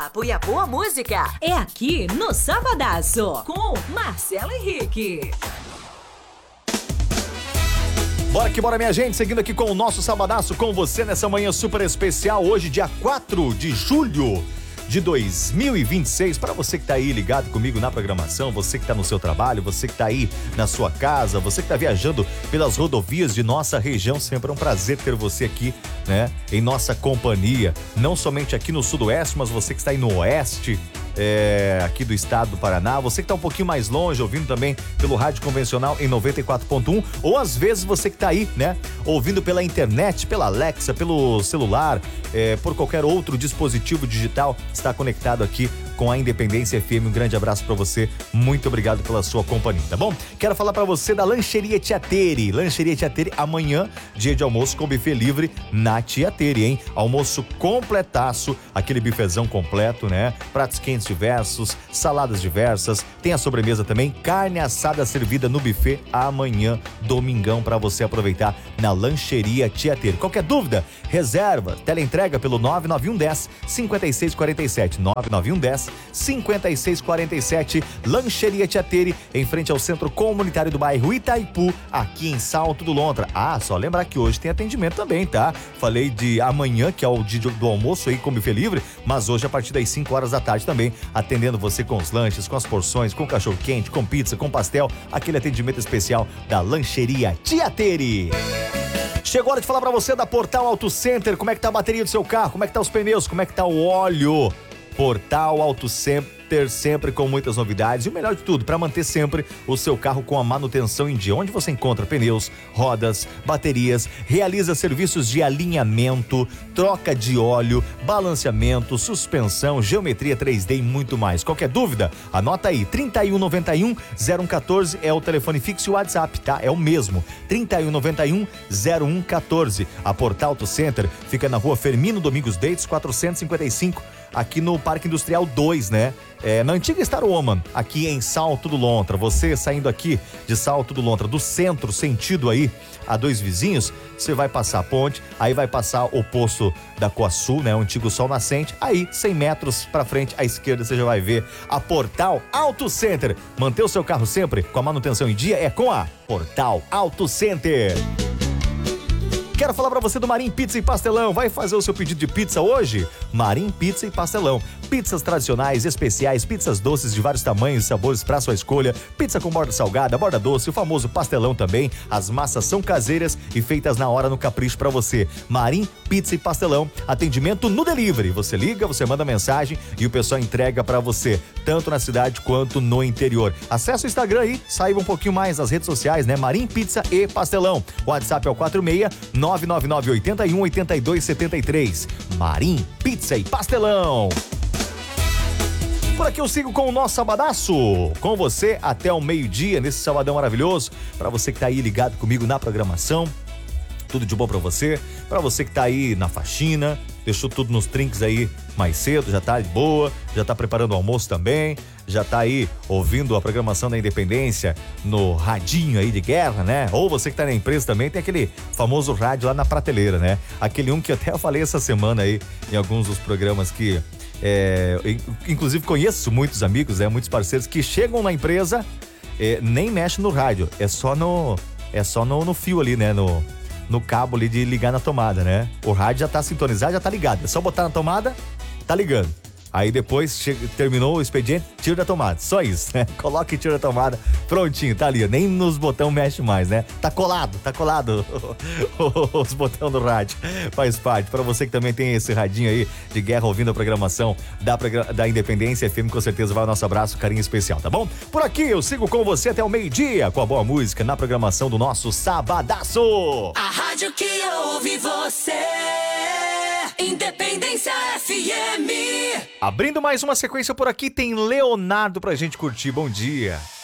papo e a boa música é aqui no Sabadaço, com Marcelo Henrique. Bora que bora, minha gente, seguindo aqui com o nosso Sabadaço com você nessa manhã super especial, hoje dia 4 de julho de 2026, para você que tá aí ligado comigo na programação, você que tá no seu trabalho, você que tá aí na sua casa, você que tá viajando pelas rodovias de nossa região, sempre é um prazer ter você aqui, né, em nossa companhia, não somente aqui no sudoeste, mas você que está aí no oeste, aqui do estado do Paraná, você que está um pouquinho mais longe, ouvindo também pelo rádio convencional em 94.1, ou às vezes você que está aí, né, ouvindo pela internet, pela Alexa, pelo celular, por qualquer outro dispositivo digital, está conectado aqui com a Independência FM. Um grande abraço para você, muito obrigado pela sua companhia, tá bom? Quero falar para você da Lancheria Tia Tere. Lancheria Tia Tere, amanhã, dia de almoço com buffet livre na Tia Tere, hein? Almoço completaço, aquele bifezão completo, né? Pratos quentes diversos, saladas diversas, tem a sobremesa também, carne assada servida no buffet amanhã, domingão, para você aproveitar na Lancheria Tia Tere. Qualquer dúvida, reserva, teleentrega pelo 99110 5647, 99110 5647, Lancheria Tia Tere, em frente ao Centro Comunitário do bairro Itaipu, aqui em Salto do Lontra. Ah, só lembrar que hoje tem atendimento também, tá? Falei de amanhã, que é o dia do almoço aí com buffet livre, mas hoje a partir das 5 horas da tarde também, atendendo você com os lanches, com as porções, com cachorro quente, com pizza, com pastel, aquele atendimento especial da Lancheria Tia Tere. Chegou a hora de falar pra você da Portal Auto Center, como é que tá a bateria do seu carro, como é que tá os pneus, como é que tá o óleo. Portal Auto Center, sempre com muitas novidades e o melhor de tudo, para manter sempre o seu carro com a manutenção em dia, onde você encontra pneus, rodas, baterias, realiza serviços de alinhamento, troca de óleo, balanceamento, suspensão, geometria 3D e muito mais. Qualquer dúvida, anota aí, 3191-0114 é o telefone fixo e o WhatsApp, tá? É o mesmo, 3191-0114. A Portal Auto Center fica na rua Fermino Domingos Deitos, 455, aqui no Parque Industrial 2, né? Na antiga Star Woman, aqui em Salto do Lontra. Você saindo aqui de Salto do Lontra, do centro, sentido aí a Dois Vizinhos, você vai passar a ponte, aí vai passar o poço da Coaçu, né? O antigo Sol Nascente. Aí, 100 metros pra frente, à esquerda, você já vai ver a Portal Auto Center. Manter o seu carro sempre com a manutenção em dia é com a Portal Auto Center. Quero falar pra você do Marim Pizza e Pastelão. Vai fazer o seu pedido de pizza hoje? Marim Pizza e Pastelão. Pizzas tradicionais, especiais, pizzas doces de vários tamanhos e sabores pra sua escolha. Pizza com borda salgada, borda doce, o famoso pastelão também. As massas são caseiras e feitas na hora no capricho pra você. Marim Pizza e Pastelão. Atendimento no delivery. Você liga, você manda mensagem e o pessoal entrega pra você, tanto na cidade quanto no interior. Acesse o Instagram aí, saiba um pouquinho mais nas redes sociais, né? Marim Pizza e Pastelão. O WhatsApp é o 46999818273. Marim Pizza e Pastelão. Por aqui eu sigo com o nosso Sabadaço, com você até o meio-dia, nesse sabadão maravilhoso, para você que tá aí ligado comigo na programação, tudo de bom para você que tá aí na faxina, deixou tudo nos trinques aí mais cedo, já tá de boa, já tá preparando o almoço também, já tá aí ouvindo a programação da Independência no radinho aí de guerra, né? Ou você que tá na empresa também, tem aquele famoso rádio lá na prateleira, né? Aquele que até eu falei essa semana aí, em alguns dos programas que inclusive conheço muitos amigos, muitos parceiros que chegam na empresa, nem mexe no rádio, é só no fio ali, né? No cabo ali de ligar na tomada, né? O rádio já tá sintonizado, já tá ligado, é só botar na tomada, tá ligando. Aí depois terminou o expediente, tira da tomada, só isso, né? Coloca e tira da tomada, prontinho, tá ali, nem nos botões mexe mais, né? Tá colado os botões do rádio, faz parte. Pra você que também tem esse radinho aí de guerra ouvindo a programação da Independência FM, com certeza vai o nosso abraço, carinho especial, tá bom? Por aqui eu sigo com você até o meio-dia, com a boa música na programação do nosso Sabadaço. A rádio que ouve você, Independência FM. Abrindo mais uma sequência por aqui, tem Leonardo pra gente curtir. Bom dia.